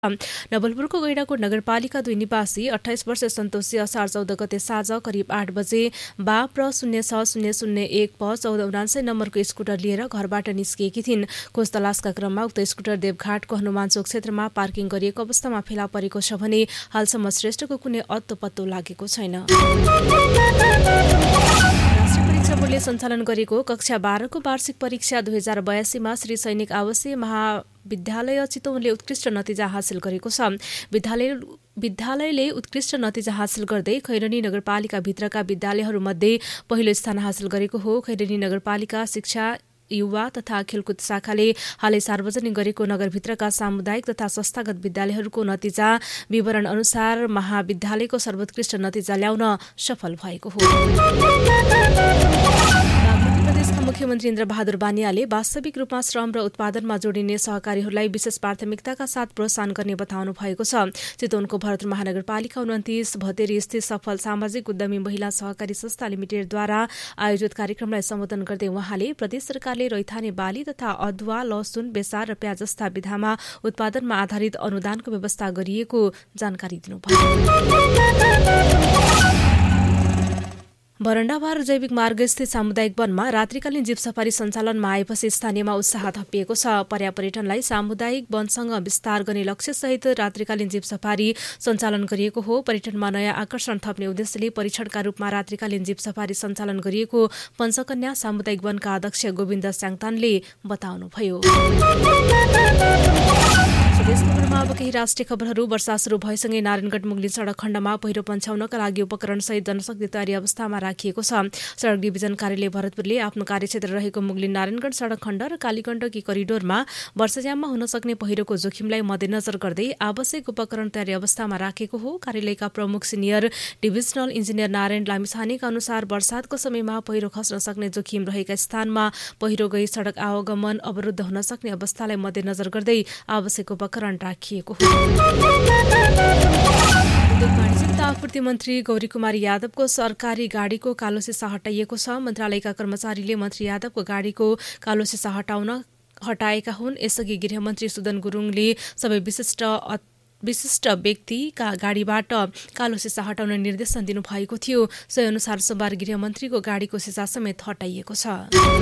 नवलपुरको गैंडाकोट नगरपालिका 2 निवासी 28 वर्ष सन्तोषी असार 14 गते साँझ करिब 8 बजे बाप्र 06001 प 1479 नम्बरको स्कुटर लिएर घरबाट निस्किएकी थिइन्। खोज तलासका क्रममा उक्त स्कुटर देवघाटको हनुमान चोक क्षेत्रमा पार्किङ गरिएको अवस्थामा फेला परेको छ भने हालसम्म श्रेष्ठको कुनै अत्तो पत्तो लागेको छैन। राष्ट्रिय परीक्षा बोर्डले सञ्चालन गरेको कक्षा 12 को वार्षिक परीक्षा 2082 मा श्री सैनिक आवासीय महाविद्यालय चितवनले उत्कृष्ट नतिजा हासिल गरेको छ। विद्यालयले उत्कृष्ट नतिजा हासिल गर्दै खैरनी नगरपालिका भित्रका विद्यालयहरूमध्ये पहिलो स्थान हासिल गरेको हो। खैरनी नगरपालिका शिक्षा युवा तथा खेलकुद शाखाले हालै सार्वजनिक गरेको नगरभित्रका सामुदायिक तथा संस्थागत विद्यालयहरूको नतिजा विवरण अनुसार महाविद्यालयको सर्वोत्कृष्ट नतिजा ल्याउन सफल भएको हो। प्रदेशका मुख्यमन्त्री इन्द्रबहादुर बानियाले वास्तविक रूपमा श्रम र उत्पादनमा जोडिने सहकारीहरूलाई विशेष प्राथमिकताका साथ प्रोत्साहन गर्ने बताउनु भएको छ। चितवनको भरतपुर महानगरपालिका 29 भतेरी स्थित सफल सामाजिक उद्यमी महिला सहकारी संस्था लिमिटेडद्वारा आयोजित कार्यक्रमलाई सम्बोधन गर्दै उहाँले प्रदेश सरकारले रैथाने बाली तथा अदुवा, लसुन, बेसार र प्याज जस्ता विधामा उत्पादनमा आधारित अनुदानको व्यवस्था गरिएको जानकारी दिनुभयो। बरण्डाबार जैविक मार्गस्थित सामुदायिक वनमा रात्रिकालीन जीव सफारी सञ्चालनमा आएपछि स्थानीयमा उत्साह थपिएको छ। पर्यावरणलाई सामुदायिक वनसँग विस्तार गर्ने लक्ष्यसहित रात्रिकालीन जीव सफारी सञ्चालन गरिएको हो। पर्यटनमा नयाँ आकर्षण थप्ने उद्देश्यले परीक्षणका रूपमा रात्रिकालीन जीव सफारी सञ्चालन गरिएको पञ्चकन्या सामुदायिक वनका अध्यक्ष गोविन्द स्याङतानले बताउनुभयो। अब केही राष्ट्रिय खबरहरू। वर्षा सुरु भएसँगै नारायणगढ मुगलिन सडक खण्डमा पहिरो पन्छाउनका लागि उपकरणसहित जनशक्ति तयारी अवस्थामा राखिएको छ। सडक डिभिजन कार्यालय भरतपुरले आफ्नो कार्यक्षेत्र रहेको मुगलिन नारायणगढ सडक खण्ड र कालीगण्डकी करिडोरमा वर्षायाममा हुन सक्ने पहिरोको जोखिमलाई मध्यनजर गर्दै आवश्यक उपकरण तयारी अवस्थामा राखेको हो। कार्यालयका प्रमुख सिनियर डिभिजनल इन्जिनियर नारायण लामिछानेका अनुसार वर्षातको समयमा पहिरो खस्न सक्ने जोखिम रहेका स्थानमा पहिरो गई सडक आवागमन अवरुद्ध हुन सक्ने अवस्थालाई मध्यनजर गर्दै आवश्यक उपकरण राखिएको हो। उद्योग वाणिज्य तथा आपूर्ति मन्त्री गौरी कुमारी यादवको सरकारी गाडीको कालो सिसा हटाइएको छ। मन्त्रालयका कर्मचारीले मन्त्री यादवको गाडीको कालो सिसा हटाएका हुन्। यसअघि गृहमन्त्री सुदन गुरुङले सबै विशिष्ट व्यक्तिका गाडीबाट कालो सिसा हटाउन निर्देशन दिनुभएको थियो। सोही अनुसार सोमबार गृहमन्त्रीको गाडीको सिसा समेत हटाइएको छ।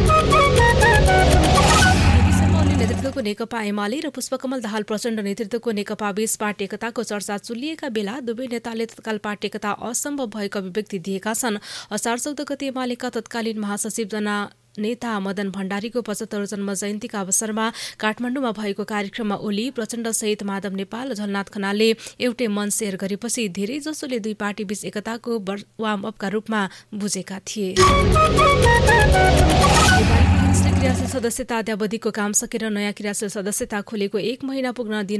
नेतृत्वको नेकपा एमाले र पुष्पकमल दाहाल प्रचण्ड नेतृत्वको नेकपा बीच पार्टी एकताको चर्चा चुलिएका बेला दुवै नेताले तत्काल पार्टी एकता असम्भव भएको अभिव्यक्ति दिएका छन्। असार 14 गते एमालेका तत्कालीन महासचिव नेता मदन भण्डारीको 75औं जन्म जयन्तीका अवसरमा काठमाडौँमा भएको कार्यक्रममा ओली, प्रचण्डसहित माधव नेपाल र झलनाथ खनालले एउटै मन शेयर गरेपछि धेरै जसोले दुई पार्टी बीच एकताको वार्म अपका रूपमा बुझेका थिए। क्रियाशील सदस्यता अध्यावधिको काम सकेर नयाँ क्रियाशील सदस्यता खोलेको एक महिना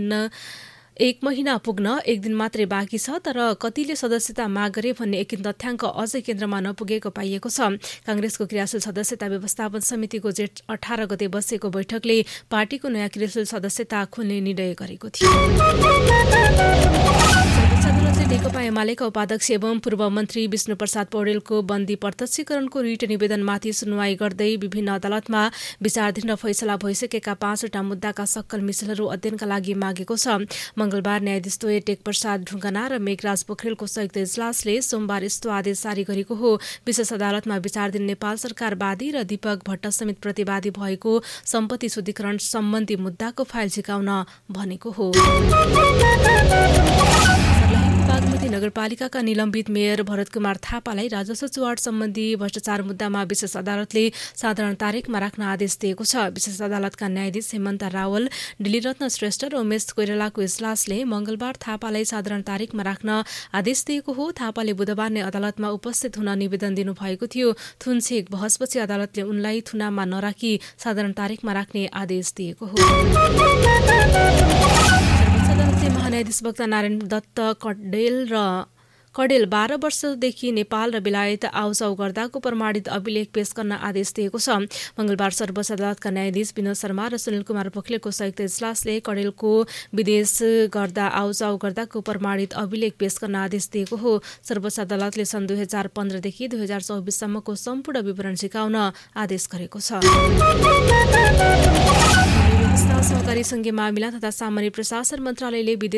पुग्न एक दिन मात्रै बाँकी छ। तर कतिले सदस्यता माग गरे भन्ने एकिन तथ्याङ्क अझै केन्द्रमा नपुगेको पाइएको छ। कांग्रेसको क्रियाशील सदस्यता व्यवस्थापन समितिको जेठ 18 गते बसेको बैठकले पार्टीको नयाँ क्रियाशील सदस्यता खोल्ने निर्णय गरेको थियो। नेकपा एमालेका उपाध्यक्ष एवं पूर्व मन्त्री विष्णुप्रसाद पौडेलको बन्दी प्रत्यक्षीकरणको रिट निवेदनमाथि सुनवाई गर्दै विभिन्न अदालतमा विचाराधीन र फैसला भइसकेका 5वटा मुद्दाका सक्कल मिसलहरू अध्ययनका लागि मागेको छ। मंगलबार न्यायाधीश द्वय टेक प्रसाद ढुङ्गाना र मेघराज पोखरेलको संयुक्त इजलासले सोमबार यस्तो आदेश जारी गरेको हो। विशेष अदालतमा विचाराधीन नेपाल सरकार वादी र दीपक भट्ट समेत प्रतिवादी भएको सम्पत्ति शुद्धिकरण सम्बन्धी मुद्दाको फाइल झिकाउन भनेको हो। बागमती नगरपालिकाका निलम्बित मेयर भरत कुमार थापालाई राजस्व चुहाट सम्बन्धी भ्रष्टाचार मुद्दामा विशेष अदालतले साधारण तारिखमा राख्न आदेश दिएको छ। विशेष अदालतका न्यायाधीश हेमन्त रावल, डिलिरत्न श्रेष्ठ र उमेश कोइरालाको इजलासले मंगलबार थापालाई साधारण तारिखमा राख्न आदेश दिएको हो। थापाले बुधबार नै अदालतमा उपस्थित हुन निवेदन दिनुभएको थियो। थुनछेक बहसपछि अदालतले उनलाई थुनामा नराखी साधारण तारिखमा राख्ने आदेश दिएको हो। महान्यायाधीश वक्ता नारायण दत्त कडेल 12 वर्षदेखि नेपाल र बेलायत आउजाउ गर्दाको प्रमाणित अभिलेख पेश गर्न आदेश दिएको छ। मंगलबार सर्वोच्च अदालतका न्यायाधीश विनोद शर्मा र सुनिल कुमार पोखरेलको संयुक्त इजलासले कडेलको विदेश गर्दा आउजाउ गर्दाको प्रमाणित अभिलेख पेश गर्न आदेश दिएको हो। सर्वोच्च अदालतले सन् 2015 देखि 2024 सम्मको सम्पूर्ण विवरण झिकाउन आदेश गरेको छ। सहकारी संघीय मामिला तथा सामान्य प्रशासन मन्त्रालयले